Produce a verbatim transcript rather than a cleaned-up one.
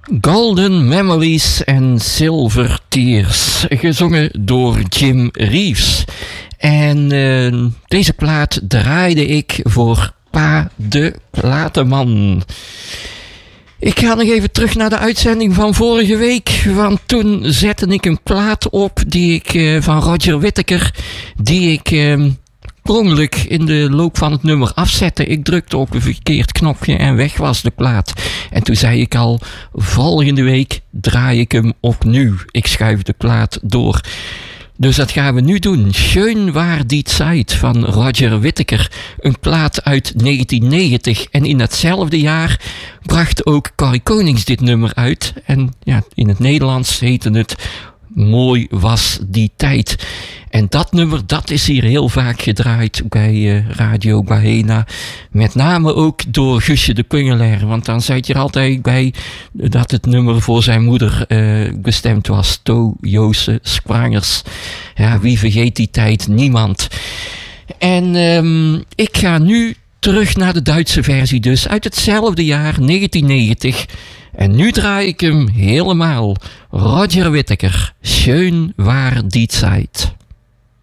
Golden Memories and Silver Tears, gezongen door Jim Reeves. En uh, deze plaat draaide ik voor Pa de Platenman. Ik ga nog even terug naar de uitzending van vorige week, want toen zette ik een plaat op die ik uh, van Roger Whittaker, die ik uh, per ongeluk in de loop van het nummer afzette. Ik drukte op een verkeerd knopje en weg was de plaat. En toen zei ik al, volgende week draai ik hem opnieuw. Ik schuif de plaat door. Dus dat gaan we nu doen. Schön war die Zeit van Roger Whittaker. Een plaat uit negentien negentig. En in datzelfde jaar bracht ook Corrie Konings dit nummer uit. En ja, in het Nederlands heette het Mooi was die tijd. En dat nummer, dat is hier heel vaak gedraaid bij uh, Radio Bahena. Met name ook door Guusje de Pungelaar. Want dan zei je er altijd bij dat het nummer voor zijn moeder uh, bestemd was. To Joose Sprangers. Ja, wie vergeet die tijd? Niemand. En um, ik ga nu terug naar de Duitse versie dus. Uit hetzelfde jaar, negentien negentig. En nu draai ik hem helemaal. Roger Whittaker. Schön war die Zeit.